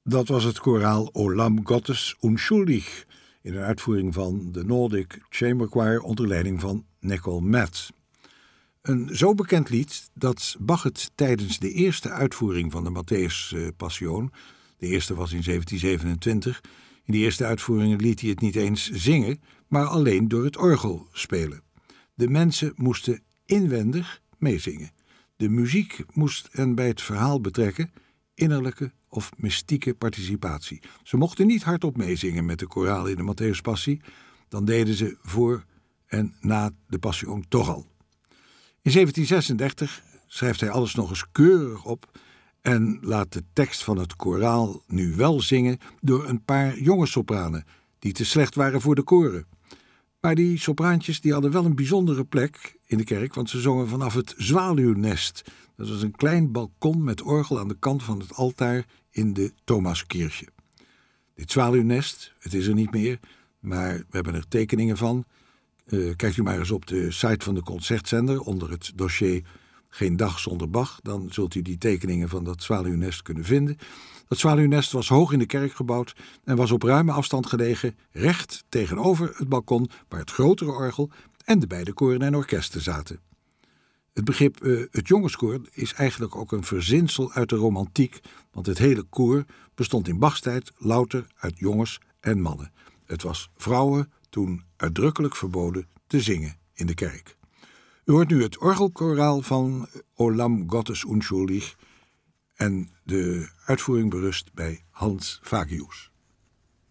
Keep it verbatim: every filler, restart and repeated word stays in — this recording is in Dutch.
Dat was het koraal O Lamm Gottes Unschuldig in een uitvoering van de Nordic Chamber Choir onder leiding van Nicole Metz. Een zo bekend lied dat Bach het tijdens de eerste uitvoering van de Matthäus Passion, de eerste was in zeventien zevenentwintig, in die eerste uitvoeringen liet hij het niet eens zingen, maar alleen door het orgel spelen. De mensen moesten inwendig meezingen. De muziek moest hen bij het verhaal betrekken, innerlijke of mystieke participatie. Ze mochten niet hardop meezingen met de koraal in de Matthäus Passie, dan deden ze voor en na de Passion toch al. In zeventien zesendertig schrijft hij alles nog eens keurig op en laat de tekst van het koraal nu wel zingen door een paar jonge sopranen, die te slecht waren voor de koren. Maar die sopraantjes die hadden wel een bijzondere plek in de kerk, want ze zongen vanaf het zwaluwnest. Dat was een klein balkon met orgel aan de kant van het altaar in de Thomaskirche. Dit zwaluwnest, het is er niet meer, maar we hebben er tekeningen van. Uh, kijkt u maar eens op de site van de Concertzender onder het dossier Geen dag zonder Bach. Dan zult u die tekeningen van dat zwaluwnest kunnen vinden. Dat zwaluwnest was hoog in de kerk gebouwd en was op ruime afstand gelegen, recht tegenover het balkon waar het grotere orgel en de beide koren en orkesten zaten. Het begrip uh, het jongenskoor is eigenlijk ook een verzinsel uit de romantiek, want het hele koor bestond in Bachs tijd louter uit jongens en mannen. Het was vrouwen toen uitdrukkelijk verboden te zingen in de kerk. U hoort nu het orgelkoraal van O Lamm Gottes Unschuldig en de uitvoering berust bij Hans Fagius.